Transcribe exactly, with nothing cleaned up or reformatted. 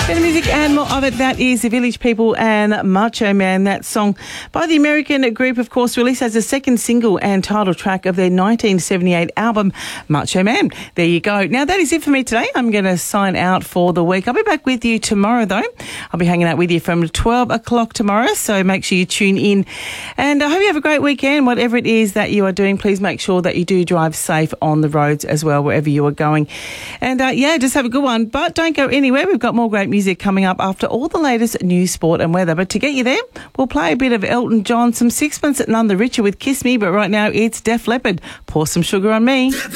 Better music and more of it. That is The Village People and Macho Man. That song by the American group, of course, released as the second single and title track of their nineteen seventy-eight album, Macho Man. There you go. Now, that is it for me today. I'm going to sign out for the week. I'll be back with you tomorrow, though. I'll be hanging out with you from twelve o'clock tomorrow, so make sure you tune in. And I hope you have a great weekend. Whatever it is that you are doing, please make sure that you do drive safe on the roads as well, wherever you are going. And, uh, yeah, just have a good one. But don't go anywhere. We've got more great music coming up after all the latest news, sport and weather. But to get you there, we'll play a bit of Elton John, some Sixpence None the Richer with Kiss Me. But right now, it's Def Leppard. Pour some sugar on me.